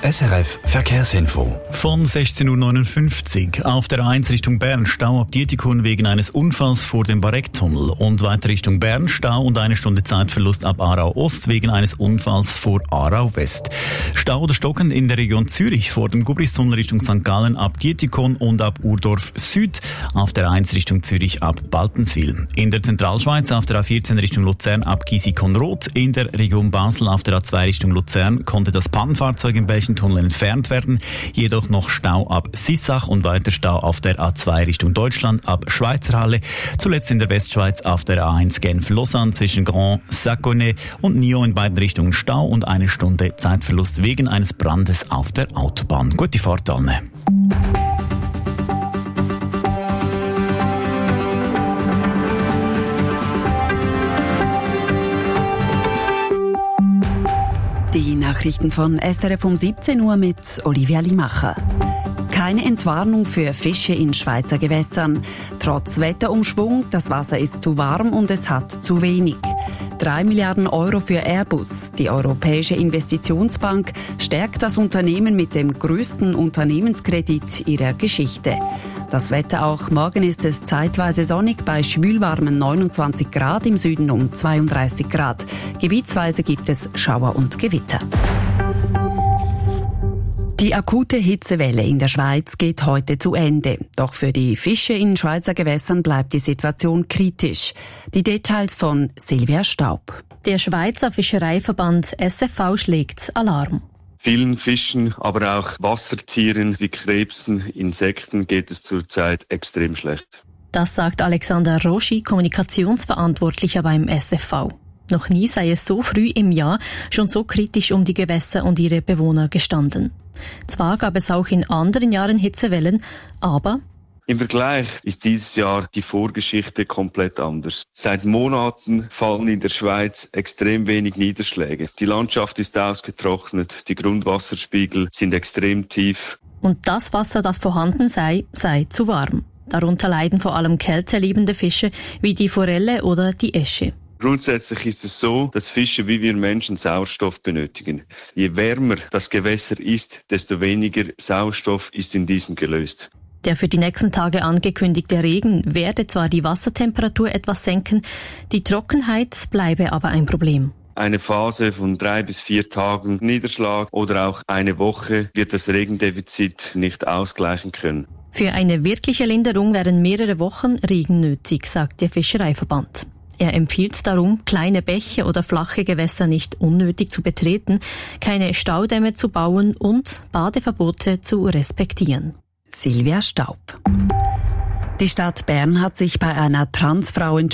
SRF Verkehrsinfo. Von 16.59 Uhr auf der A1 Richtung Bern Stau ab Dietikon wegen eines Unfalls vor dem Barecktunnel und weiter Richtung Bern Stau und 1 Stunde Zeitverlust ab Aarau Ost wegen eines Unfalls vor Aarau West. Stau oder stockend in der Region Zürich vor dem Gubristunnel Richtung St. Gallen ab Dietikon und ab Urdorf Süd, auf der A1 Richtung Zürich ab Baltenswil. In der Zentralschweiz auf der A14 Richtung Luzern ab Gisikon-Roth, in der Region Basel auf der A2 Richtung Luzern konnte das Pannenfahrzeug im Belchentunnel entfernt werden, jedoch noch Stau ab Sissach und weiter Stau auf der A2 Richtung Deutschland ab Schweizerhalle, zuletzt in der Westschweiz auf der A1 Genf-Lausanne zwischen Grand Saconnet und Nyon in beiden Richtungen Stau und 1 Stunde Zeitverlust wegen eines Brandes auf der Autobahn. Gute Fahrt allen. Die Nachrichten von SRF um 17 Uhr mit Olivia Limacher. Keine Entwarnung für Fische in Schweizer Gewässern. Trotz Wetterumschwung, das Wasser ist zu warm und es hat zu wenig. 3 Milliarden Euro für Airbus. Die Europäische Investitionsbank stärkt das Unternehmen mit dem größten Unternehmenskredit ihrer Geschichte. Das Wetter auch. Morgen ist es zeitweise sonnig bei schwülwarmen 29 Grad, im Süden um 32 Grad. Gebietsweise gibt es Schauer und Gewitter. Die akute Hitzewelle in der Schweiz geht heute zu Ende. Doch für die Fische in Schweizer Gewässern bleibt die Situation kritisch. Die Details von Silvia Staub. Der Schweizer Fischereiverband SFV schlägt Alarm. Vielen Fischen, aber auch Wassertieren wie Krebsen, Insekten geht es zurzeit extrem schlecht. Das sagt Alexander Roschi, Kommunikationsverantwortlicher beim SFV. Noch nie sei es so früh im Jahr schon so kritisch um die Gewässer und ihre Bewohner gestanden. Zwar gab es auch in anderen Jahren Hitzewellen, aber im Vergleich ist dieses Jahr die Vorgeschichte komplett anders. Seit Monaten fallen in der Schweiz extrem wenig Niederschläge. Die Landschaft ist ausgetrocknet, die Grundwasserspiegel sind extrem tief. Und das Wasser, das vorhanden sei zu warm. Darunter leiden vor allem kälteliebende Fische wie die Forelle oder die Esche. Grundsätzlich ist es so, dass Fische wie wir Menschen Sauerstoff benötigen. Je wärmer das Gewässer ist, desto weniger Sauerstoff ist in diesem gelöst. Der für die nächsten Tage angekündigte Regen werde zwar die Wassertemperatur etwas senken, die Trockenheit bleibe aber ein Problem. Eine Phase von 3 bis 4 Tagen Niederschlag oder auch eine Woche wird das Regendefizit nicht ausgleichen können. Für eine wirkliche Linderung wären mehrere Wochen Regen nötig, sagt der Fischereiverband. Er empfiehlt darum, kleine Bäche oder flache Gewässer nicht unnötig zu betreten, keine Staudämme zu bauen und Badeverbote zu respektieren. Silvia Staub. Die Stadt Bern hat sich bei einer Transfrau entschuldigt.